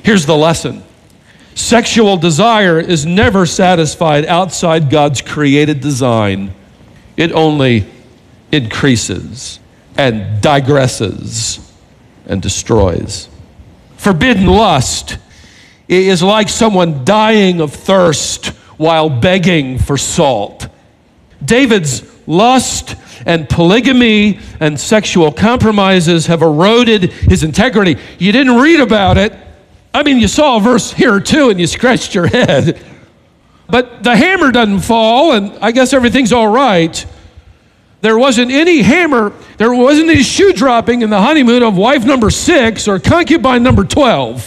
Here's the lesson. Sexual desire is never satisfied outside God's created design. It only increases and digresses and destroys. Forbidden lust is like someone dying of thirst while begging for salt. David's lust and polygamy and sexual compromises have eroded his integrity. You didn't read about it. I mean, you saw a verse here or two and you scratched your head. But the hammer doesn't fall, and I guess everything's all right. There wasn't any hammer, there wasn't any shoe dropping in the honeymoon of wife number 6 or concubine number 12.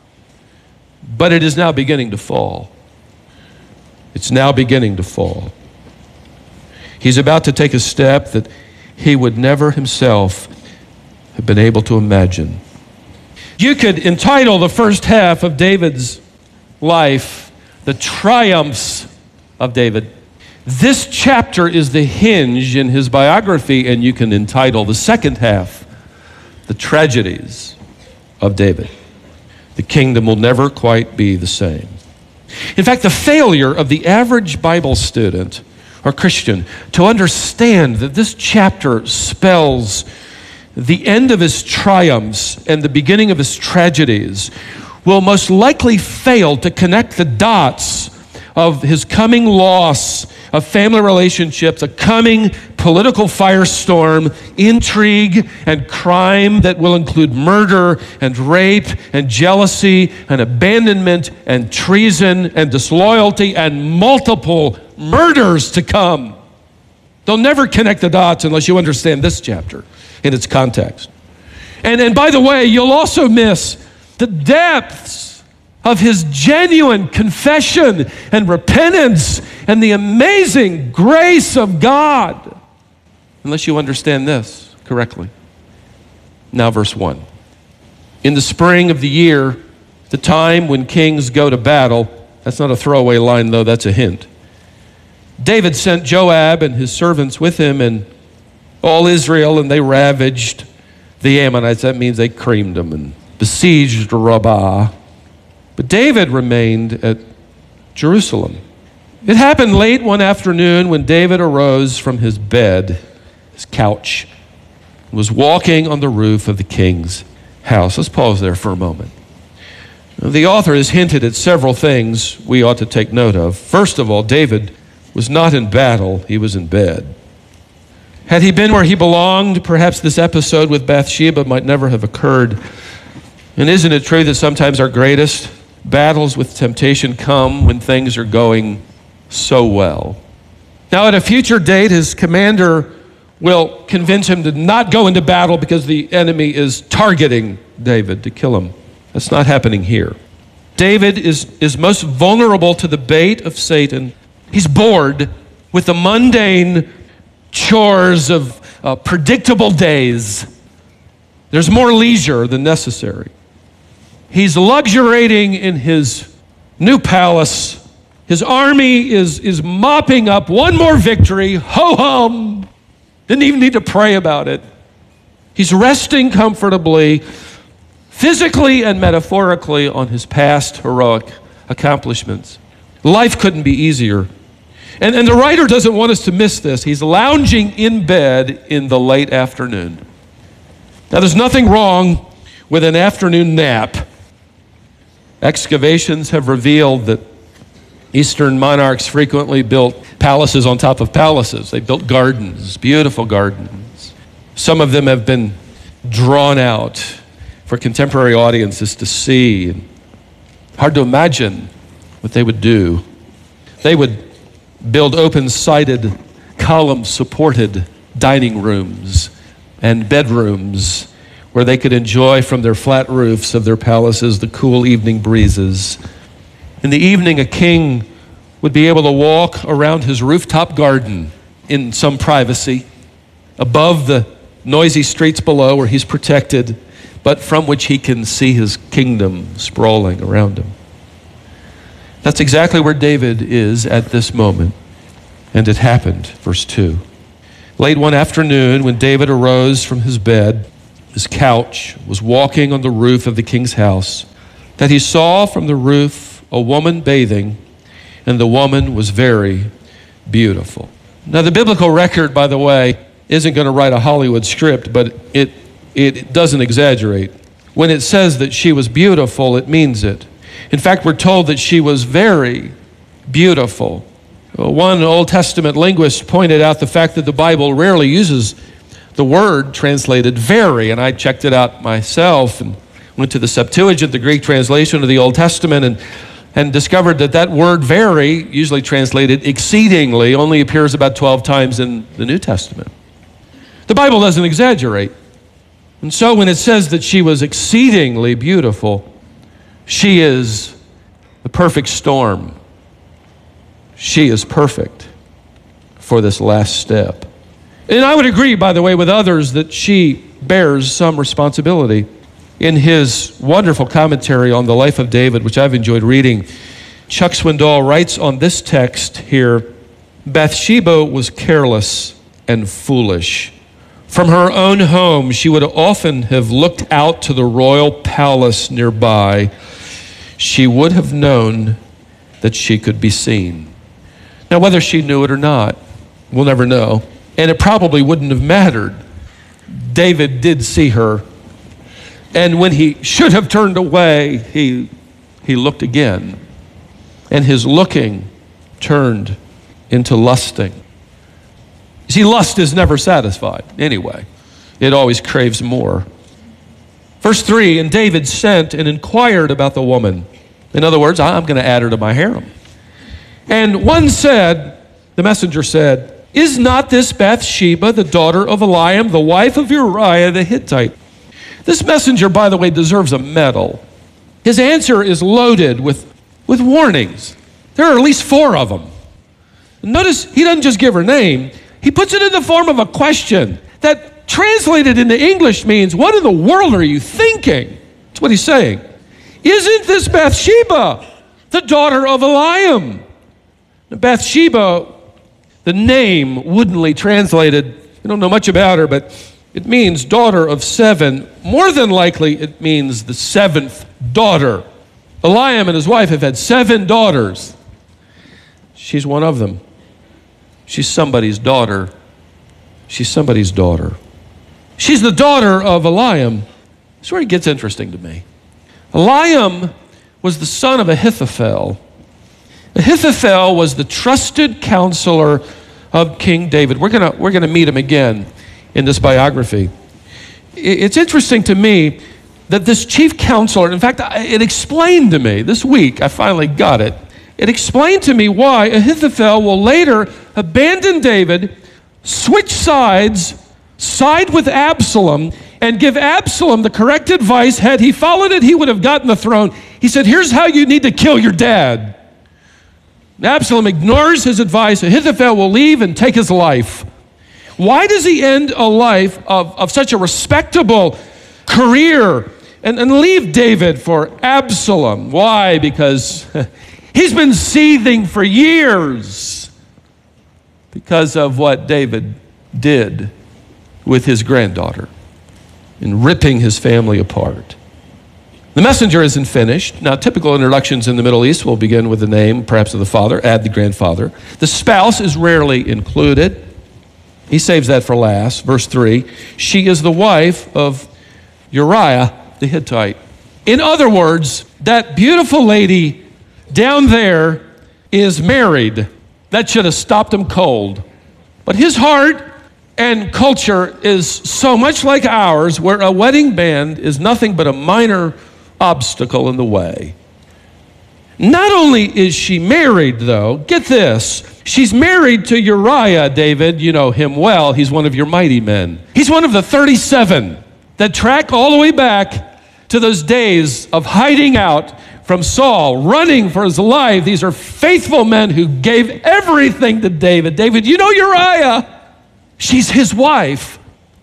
But it is now beginning to fall. It's now beginning to fall. He's about to take a step that he would never himself have been able to imagine. You could entitle the first half of David's life, The Triumphs of David. This chapter is the hinge in his biography, and you can entitle the second half, The Tragedies of David. The kingdom will never quite be the same. In fact, the failure of the average Bible student or Christian to understand that this chapter spells the end of his triumphs and the beginning of his tragedies will most likely fail to connect the dots of his coming loss of family relationships, a coming political firestorm, intrigue and crime that will include murder and rape and jealousy and abandonment and treason and disloyalty and multiple murders to come. They'll never connect the dots unless you understand this chapter in its context. And by the way, you'll also miss the depths of his genuine confession and repentance and the amazing grace of God, unless you understand this correctly. Now, verse 1. In the spring of the year, the time when kings go to battle, that's not a throwaway line though, that's a hint. David sent Joab and his servants with him and all Israel, and they ravaged the Ammonites. That means they creamed them and besieged Rabbah. But David remained at Jerusalem. It happened late one afternoon when David arose from his bed, his couch, and was walking on the roof of the king's house. Let's pause there for a moment. The author has hinted at several things we ought to take note of. First of all, David was not in battle, he was in bed. Had he been where he belonged, perhaps this episode with Bathsheba might never have occurred. And isn't it true that sometimes our greatest battles with temptation come when things are going so well? Now, at a future date, his commander will convince him to not go into battle because the enemy is targeting David to kill him. That's not happening here. David is most vulnerable to the bait of Satan. He's bored with the mundane chores of predictable days. There's more leisure than necessary. He's luxuriating in his new palace. His army is mopping up one more victory. Ho-hum! Didn't even need to pray about it. He's resting comfortably, physically and metaphorically, on his past heroic accomplishments. Life couldn't be easier. And the writer doesn't want us to miss this. He's lounging in bed in the late afternoon. Now, there's nothing wrong with an afternoon nap. Excavations have revealed that Eastern monarchs frequently built palaces on top of palaces. They built gardens, beautiful gardens. Some of them have been drawn out for contemporary audiences to see. Hard to imagine what they would do. They would build open-sided, column-supported dining rooms and bedrooms where they could enjoy from their flat roofs of their palaces the cool evening breezes. In the evening, a king would be able to walk around his rooftop garden in some privacy, above the noisy streets below where he's protected, but from which he can see his kingdom sprawling around him. That's exactly where David is at this moment. And it happened, verse 2. Late one afternoon, when David arose from his bed, his couch, was walking on the roof of the king's house, that he saw from the roof a woman bathing, and the woman was very beautiful. Now, the biblical record, by the way, isn't going to write a Hollywood script, but it doesn't exaggerate. When it says that she was beautiful, it means it. In fact, we're told that she was very beautiful. One Old Testament linguist pointed out the fact that the Bible rarely uses the word translated very, and I checked it out myself and went to the Septuagint, the Greek translation of the Old Testament, and discovered that that word very, usually translated exceedingly, only appears about 12 times in the New Testament. The Bible doesn't exaggerate. And so when it says that she was exceedingly beautiful, she is the perfect storm. She is perfect for this last step. And I would agree, by the way, with others that she bears some responsibility. In his wonderful commentary on the life of David, which I've enjoyed reading, Chuck Swindoll writes on this text here, Bathsheba was careless and foolish. From her own home, she would often have looked out to the royal palace nearby. She would have known that she could be seen. Now, whether she knew it or not, we'll never know. And it probably wouldn't have mattered. David did see her. And when he should have turned away, he looked again. And his looking turned into lusting. You see, lust is never satisfied anyway. It always craves more. Verse 3, and David sent and inquired about the woman. In other words, I'm going to add her to my harem. And one said, the messenger said, is not this Bathsheba, the daughter of Eliam, the wife of Uriah the Hittite? This messenger, by the way, deserves a medal. His answer is loaded with warnings. There are at least 4 of them. Notice he doesn't just give her name. He puts it in the form of a question that translated into English means, what in the world are you thinking? That's what he's saying. Isn't this Bathsheba, the daughter of Eliam? Bathsheba, the name woodenly translated, I don't know much about her, but it means daughter of 7. More than likely, it means the 7th daughter. Eliam and his wife have had 7 daughters. She's one of them. She's somebody's daughter. She's somebody's daughter. She's the daughter of Eliam. That's where it gets interesting to me. Eliam was the son of Ahithophel. Ahithophel was the trusted counselor of King David. We're gonna meet him again in this biography. It's interesting to me that this chief counselor, in fact, it explained to me this week, I finally got it. It explained to me why Ahithophel will later abandon David, switch sides, side with Absalom, and give Absalom the correct advice. Had he followed it, he would have gotten the throne. He said, here's how you need to kill your dad. Absalom ignores his advice. Ahithophel will leave and take his life. Why does he end a life of such a respectable career and leave David for Absalom? Why? Because he's been seething for years because of what David did with his granddaughter in ripping his family apart. The messenger isn't finished. Now, typical introductions in the Middle East will begin with the name, perhaps of the father, add the grandfather. The spouse is rarely included. He saves that for last. Verse 3, she is the wife of Uriah the Hittite. In other words, that beautiful lady down there is married. That should have stopped him cold. But his heart and culture is so much like ours, where a wedding band is nothing but a minor obstacle in the way. Not only is she married, though, get this, she's married to Uriah, David. You know him well. He's one of your mighty men. He's one of the 37 that track all the way back to those days of hiding out from Saul, running for his life. These are faithful men who gave everything to David. David, you know Uriah. She's his wife.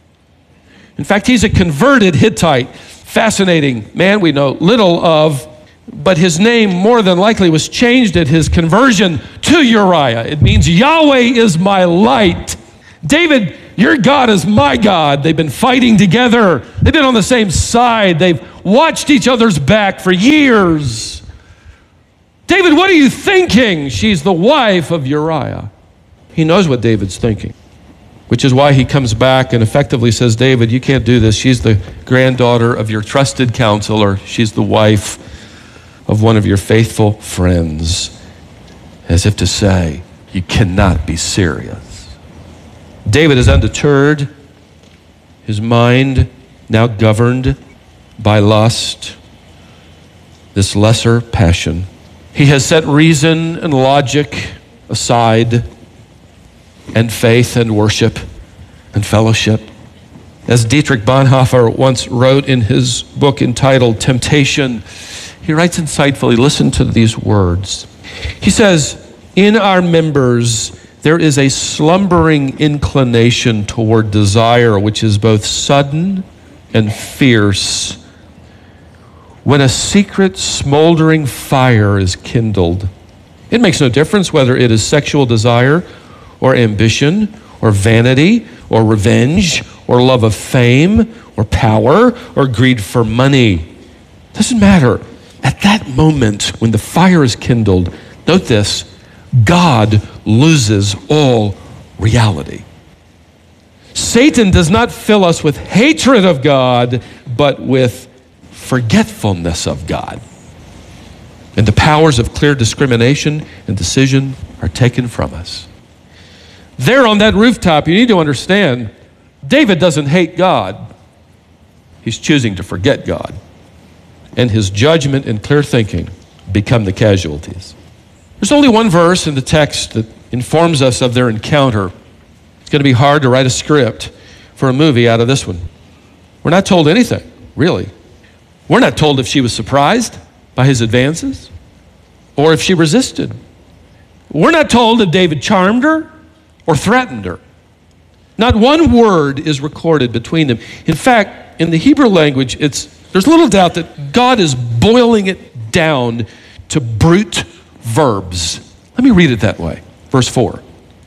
In fact, he's a converted Hittite. Fascinating man we know little of, but his name more than likely was changed at his conversion to Uriah. It means Yahweh is my light. David, your God is my God. They've been fighting together. They've been on the same side. They've watched each other's back for years. David, what are you thinking? She's the wife of Uriah. He knows what David's thinking, which is why he comes back and effectively says, David, you can't do this. She's the granddaughter of your trusted counselor. She's the wife of one of your faithful friends. As if to say, you cannot be serious. David is undeterred, his mind now governed by lust, this lesser passion. He has set reason and logic aside, and faith and worship and fellowship. As Dietrich Bonhoeffer once wrote in his book entitled Temptation, he writes insightfully, listen to these words. He says, in our members, there is a slumbering inclination toward desire, which is both sudden and fierce. When a secret smoldering fire is kindled, it makes no difference whether it is sexual desire or ambition or vanity or revenge or love of fame or power or greed for money. Doesn't matter. At that moment when the fire is kindled, note this, God loses all reality. Satan does not fill us with hatred of God, but with forgetfulness of God. And the powers of clear discrimination and decision are taken from us. There on that rooftop, you need to understand, David doesn't hate God. He's choosing to forget God. And his judgment and clear thinking become the casualties. There's only one verse in the text that informs us of their encounter. It's going to be hard to write a script for a movie out of this one. We're not told anything, really. We're not told if she was surprised by his advances or if she resisted. We're not told if David charmed her or threatened her. Not one word is recorded between them. In fact, in the Hebrew language, there's little doubt that God is boiling it down to brute verbs. Let me read it that way. Verse 4.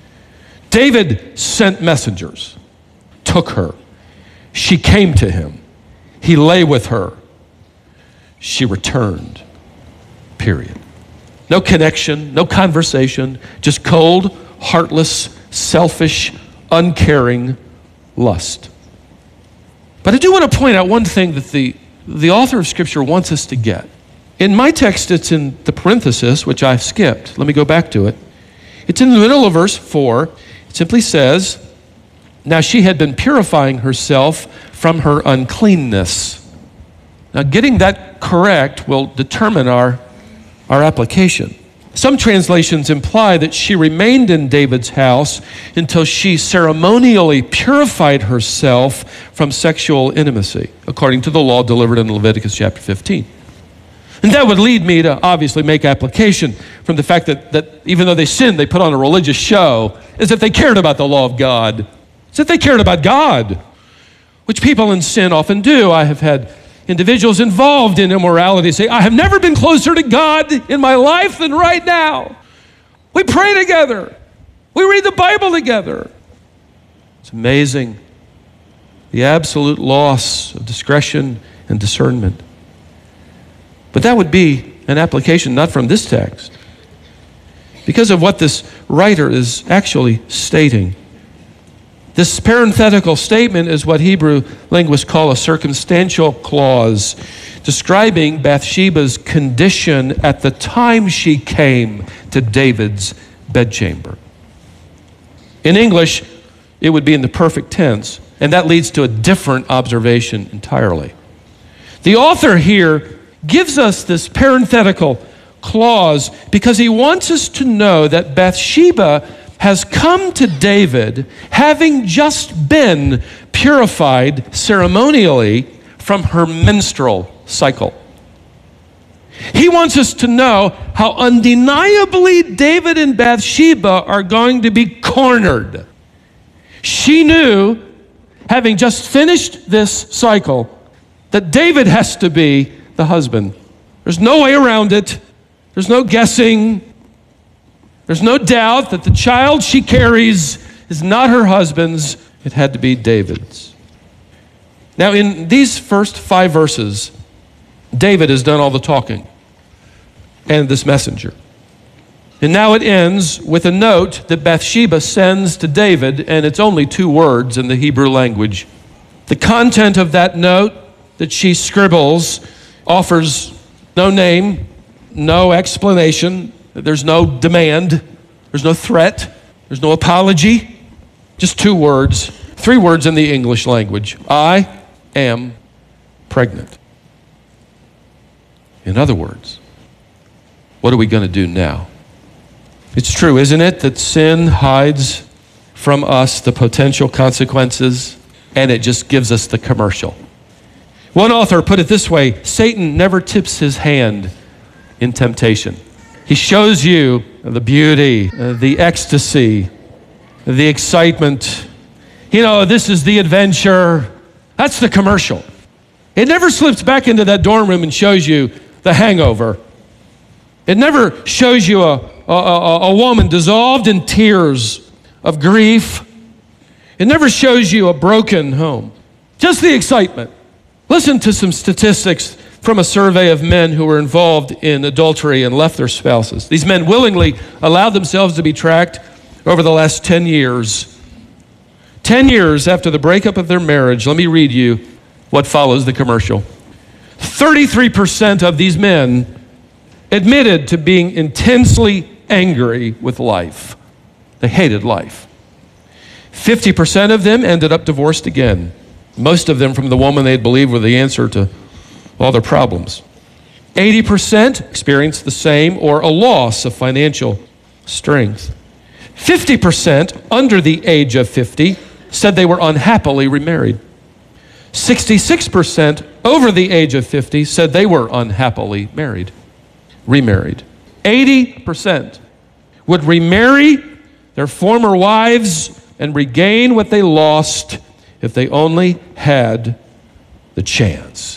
David sent messengers, took her. She came to him. He lay with her. She returned. Period. No connection, no conversation, just cold, heartless, selfish, uncaring lust. But I do want to point out one thing that the author of Scripture wants us to get. In my text, it's in the parenthesis, which I've skipped. Let me go back to it. It's in the middle of verse 4. It simply says, now she had been purifying herself from her uncleanness. Now, getting that correct will determine our application. Some translations imply that she remained in David's house until she ceremonially purified herself from sexual intimacy, according to the law delivered in Leviticus chapter 15. And that would lead me to obviously make application from the fact that even though they sinned, they put on a religious show as if they cared about the law of God, as if they cared about God, which people in sin often do. I have had individuals involved in immorality say, I have never been closer to God in my life than right now. We pray together. We read the Bible together. It's amazing the absolute loss of discretion and discernment. But that would be an application not from this text, because of what this writer is actually stating. This parenthetical statement is what Hebrew linguists call a circumstantial clause, describing Bathsheba's condition at the time she came to David's bedchamber. In English, it would be in the perfect tense, and that leads to a different observation entirely. The author here gives us this parenthetical clause because he wants us to know that Bathsheba has come to David having just been purified ceremonially from her menstrual cycle. He wants us to know how undeniably David and Bathsheba are going to be cornered. She knew, having just finished this cycle, that David has to be the husband. There's no way around it. There's no guessing. There's no doubt that the child she carries is not her husband's. It had to be David's. Now, in these first 5 verses, David has done all the talking, and this messenger. And now it ends with a note that Bathsheba sends to David, and it's only 2 words in the Hebrew language. The content of that note that she scribbles offers no name, no explanation. There's no demand. There's no threat. There's no apology. Just 2 words, 3 words in the English language. I am pregnant. In other words, what are we going to do now? It's true, isn't it, that sin hides from us the potential consequences, and it just gives us the commercial. One author put it this way: Satan never tips his hand in temptation. He shows you the beauty, the ecstasy, the excitement. You know, this is the adventure. That's the commercial. It never slips back into that dorm room and shows you the hangover. It never shows you a woman dissolved in tears of grief. It never shows you a broken home. Just the excitement. Listen to some statistics from a survey of men who were involved in adultery and left their spouses. These men willingly allowed themselves to be tracked over the last 10 years. 10 years after the breakup of their marriage, let me read you what follows the commercial. 33% of these men admitted to being intensely angry with life. They hated life. 50% of them ended up divorced again. Most of them from the woman they believed were the answer to all their problems. 80% experienced the same or a loss of financial strength. 50% under the age of 50 said they were unhappily remarried. 66% over the age of 50 said they were unhappily remarried. 80% would remarry their former wives and regain what they lost if they only had the chance.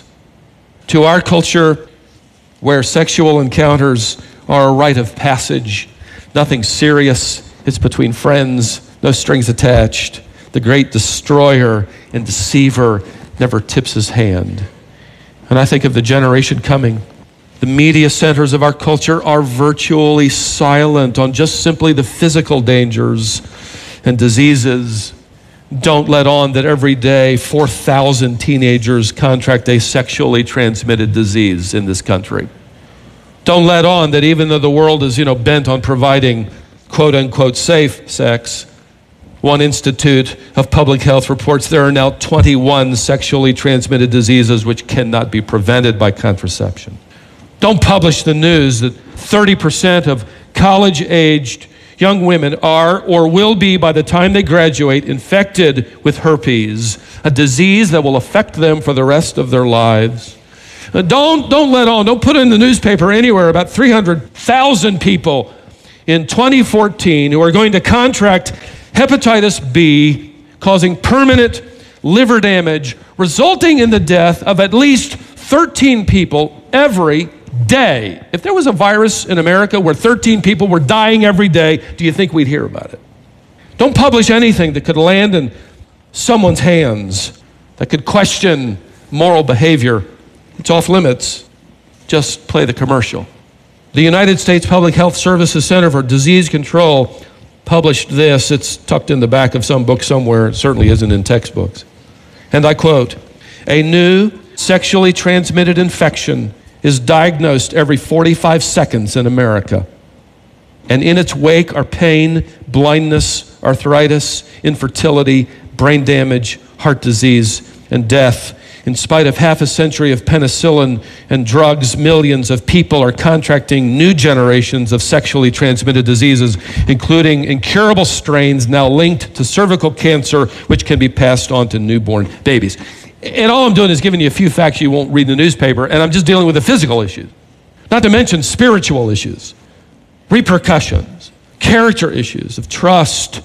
To our culture, where sexual encounters are a rite of passage, nothing serious, it's between friends, no strings attached, the great destroyer and deceiver never tips his hand. And I think of the generation coming. The media centers of our culture are virtually silent on just simply the physical dangers and diseases. Don't let on that every day 4,000 teenagers contract a sexually transmitted disease in this country. Don't let on that even though the world is, bent on providing quote-unquote safe sex, one institute of public health reports there are now 21 sexually transmitted diseases which cannot be prevented by contraception. Don't publish the news that 30% of college-aged young women are or will be, by the time they graduate, infected with herpes, a disease that will affect them for the rest of their lives. Don't put in the newspaper anywhere about 300,000 people in 2014 who are going to contract hepatitis B, causing permanent liver damage, resulting in the death of at least 13 people every day. If there was a virus in America where 13 people were dying every day, do you think we'd hear about it? Don't publish anything that could land in someone's hands, that could question moral behavior. It's off limits. Just play the commercial. The United States Public Health Services Center for Disease Control published this. It's tucked in the back of some book somewhere. It certainly isn't in textbooks. And I quote, "A new sexually transmitted infection is diagnosed every 45 seconds in America. And in its wake are pain, blindness, arthritis, infertility, brain damage, heart disease, and death. In spite of half a century of penicillin and drugs, millions of people are contracting new generations of sexually transmitted diseases, including incurable strains now linked to cervical cancer, which can be passed on to newborn babies." And all I'm doing is giving you a few facts you won't read in the newspaper, and I'm just dealing with the physical issues. Not to mention spiritual issues, repercussions, character issues of trust,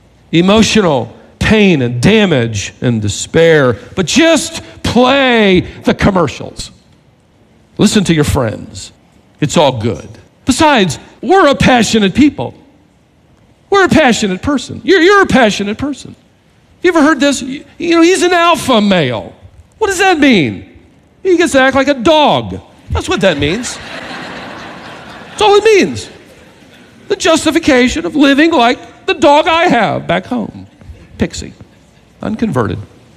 emotional pain and damage and despair. But just play the commercials. Listen to your friends. It's all good. Besides, we're a passionate people. We're a passionate person. You're a passionate person. You ever heard this? He's an alpha male. What does that mean? He gets to act like a dog. That's what that means. That's all it means. The justification of living like the dog I have back home. Pixie, unconverted.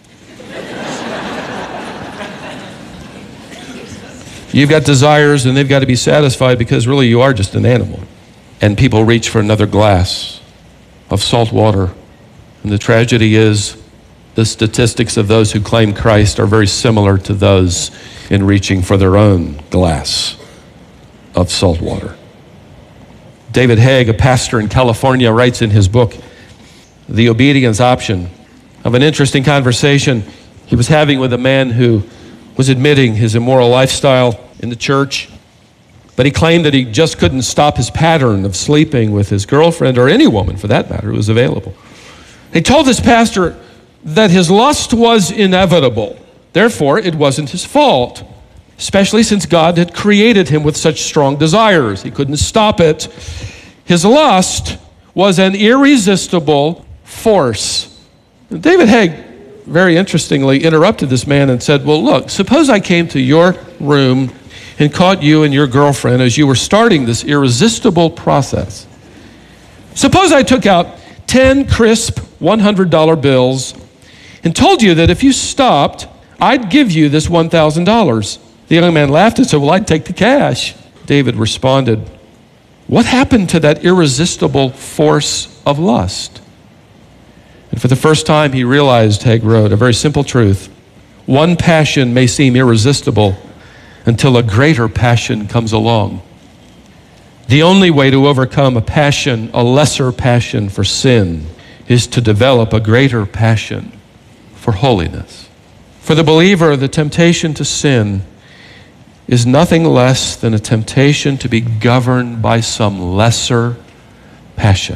You've got desires and they've got to be satisfied because really you are just an animal. And people reach for another glass of salt water. And the tragedy is the statistics of those who claim Christ are very similar to those in reaching for their own glass of salt water. David Haig, a pastor in California, writes in his book, The Obedience Option, of an interesting conversation he was having with a man who was admitting his immoral lifestyle in the church, but he claimed that he just couldn't stop his pattern of sleeping with his girlfriend, or any woman for that matter, who was available. He told this pastor that his lust was inevitable. Therefore, it wasn't his fault, especially since God had created him with such strong desires. He couldn't stop it. His lust was an irresistible force. And David Haig, very interestingly, interrupted this man and said, well, look, suppose I came to your room and caught you and your girlfriend as you were starting this irresistible process. Suppose I took out 10 crisp $100 bills and told you that if you stopped, I'd give you this $1,000. The young man laughed and said, well, I'd take the cash. David responded, what happened to that irresistible force of lust? And for the first time, he realized, Haig wrote, a very simple truth. One passion may seem irresistible until a greater passion comes along. The only way to overcome a passion, a lesser passion for sin, is to develop a greater passion for holiness. For the believer, the temptation to sin is nothing less than a temptation to be governed by some lesser passion.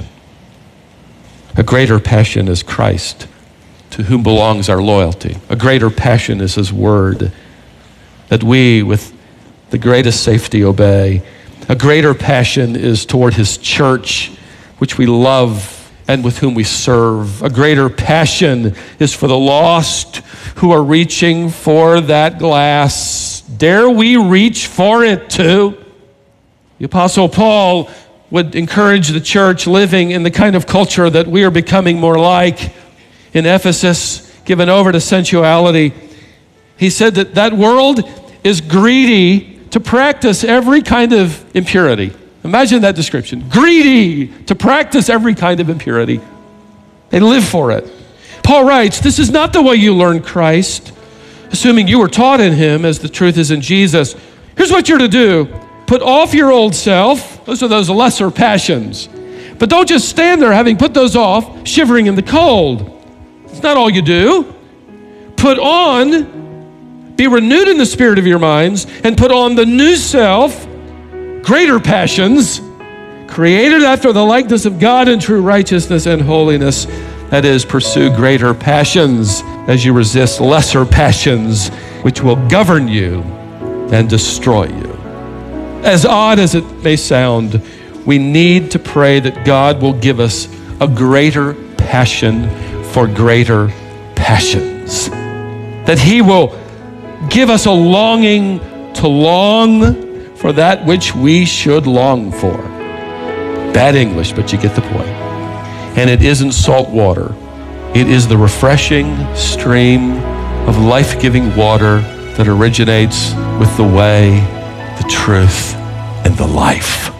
A greater passion is Christ, to whom belongs our loyalty. A greater passion is His Word, that we, with the greatest safety, obey. A greater passion is toward His church, which we love and with whom we serve. A greater passion is for the lost who are reaching for that glass. Dare we reach for it too? The Apostle Paul would encourage the church living in the kind of culture that we are becoming more like in Ephesus, given over to sensuality. He said that that world is greedy to practice every kind of impurity. Imagine that description. Greedy to practice every kind of impurity. They live for it. Paul writes, this is not the way you learn Christ, assuming you were taught in Him as the truth is in Jesus. Here's what you're to do. Put off your old self. Those are those lesser passions. But don't just stand there having put those off, shivering in the cold. It's not all you do. Put on, be renewed in the spirit of your minds, and put on the new self, greater passions, created after the likeness of God in true righteousness and holiness. That is, pursue greater passions as you resist lesser passions, which will govern you and destroy you. As odd as it may sound, we need to pray that God will give us a greater passion for greater passions. That He will give us a longing to long for that which we should long for. Bad English, but you get the point. And it isn't salt water. It is the refreshing stream of life-giving water that originates with the way, the truth, and the life.